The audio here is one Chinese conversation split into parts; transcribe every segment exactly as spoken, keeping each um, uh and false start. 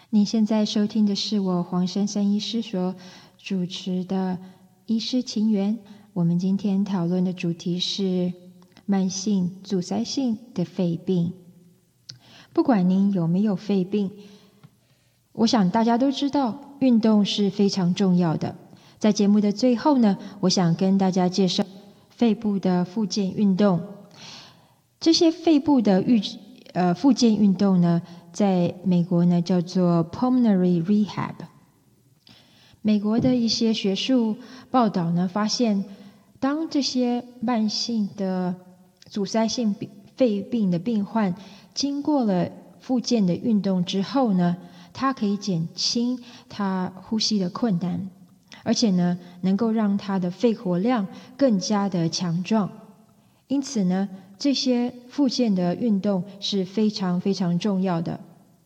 你现在收听的是我黄珊珊医师所主持的医师情缘。我们今天讨论的主题是慢性阻塞性的肺病。不管您有没有肺病，我想大家都知道运动是非常重要的。在节目的最后呢，我想跟大家介绍肺部的复健运动。这些肺部的预呃复健运动呢，在美国呢叫做 pulmonary rehab。美国的一些学术报道呢发现，当这些慢性的阻塞性肺病的病患经过了复健的运动之后呢，它可以减轻他呼吸的困难，而且呢能够让他的肺活量更加的强壮。因此呢，这些复健的运动是非常非常重要的。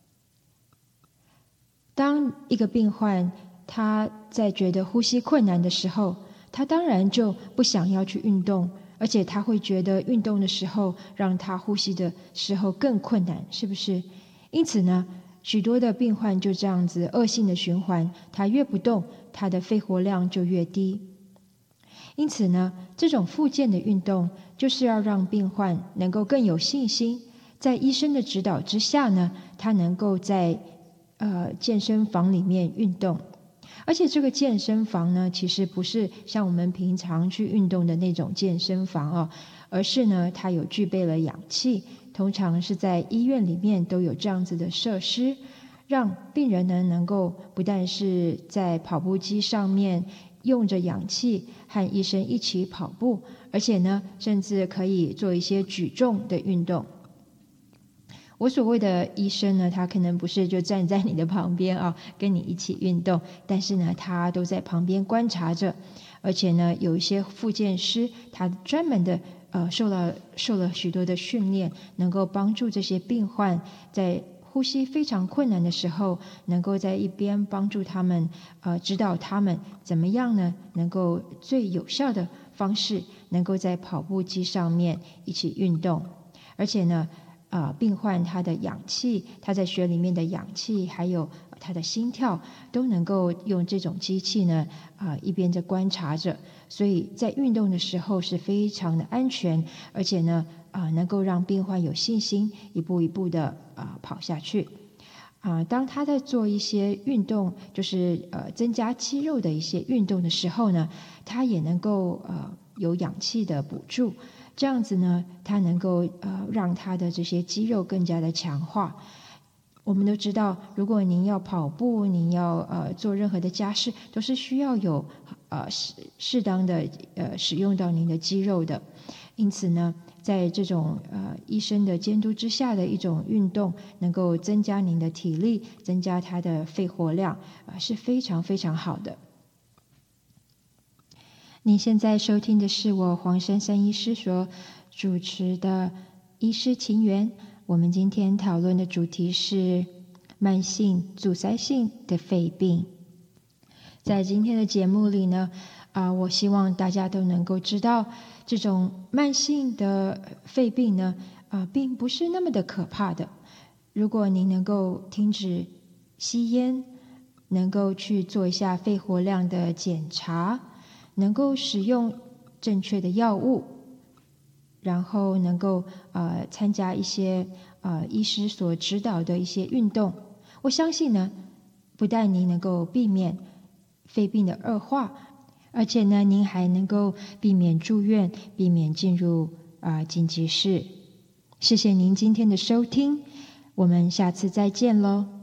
当一个病患他在觉得呼吸困难的时候，他当然就不想要去运动，而且他会觉得运动的时候让他呼吸的时候更困难，是不是？因此呢，许多的病患就这样子恶性的循环，他越不动，他的肺活量就越低。因此呢，这种复健的运动就是要让病患能够更有信心，在医生的指导之下呢，他能够在呃健身房里面运动。而且这个健身房呢，其实不是像我们平常去运动的那种健身房哦，而是呢它有具备了氧气，通常是在医院里面都有这样子的设施，让病人呢能够不但是在跑步机上面用着氧气和医生一起跑步，而且呢甚至可以做一些举重的运动。我所谓的医生呢，他可能不是就站在你的旁边啊，跟你一起运动，但是呢他都在旁边观察着，而且呢有一些复健师，他专门的呃受了受了许多的训练，能够帮助这些病患在呼吸非常困难的时候，能够在一边帮助他们呃指导他们怎么样呢能够最有效的方式能够在跑步机上面一起运动。而且呢呃，病患他的氧气，他在血里面的氧气，还有他的心跳，都能够用这种机器呢，啊、呃，一边在观察着，所以在运动的时候是非常的安全，而且呢，啊、呃，能够让病患有信心，一步一步的啊、呃、跑下去。啊、呃，当他在做一些运动，就是呃增加肌肉的一些运动的时候呢，他也能够呃有氧气的补助。这样子呢，它能够呃让它的这些肌肉更加的强化。我们都知道，如果您要跑步，您要呃做任何的家事，都是需要有呃适适当的呃使用到您的肌肉的。因此呢，在这种呃医生的监督之下的一种运动，能够增加您的体力，增加它的肺活量，啊、呃、是非常非常好的。你现在收听的是我黄珊珊医师所主持的医师情缘。我们今天讨论的主题是慢性阻塞性的肺病。在今天的节目里呢，啊、呃，我希望大家都能够知道，这种慢性的肺病呢，啊、呃，并不是那么的可怕的。如果您能够停止吸烟，能够去做一下肺活量的检查，能够使用正确的药物，然后能够呃参加一些呃医师所指导的一些运动，我相信呢，不但您能够避免肺病的恶化，而且呢，您还能够避免住院，避免进入啊、呃、紧急室。谢谢您今天的收听，我们下次再见喽。